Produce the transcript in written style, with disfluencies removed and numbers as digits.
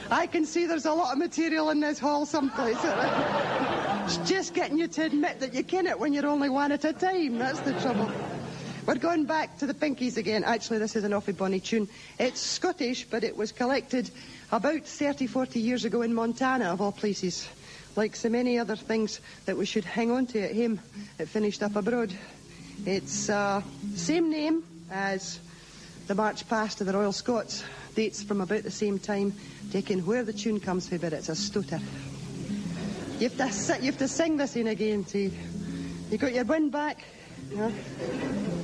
I can see there's a lot of material in this hall someplace. It's just getting you to admit that you ken it when you're only one at a time. That's the trouble. We're going back to the Pinkies again. Actually, this is an awfully bonny tune. It's Scottish, but it was collected about 30, 40 years ago in Montana, of all places. Like so many other things that we should hang on to at home, it finished up abroad. It's the same name as the March Past of the Royal Scots. Dates from about the same time, taking where the tune comes from, but it's a stoter. You have to sing this in again, see. You got your wind back? Yeah.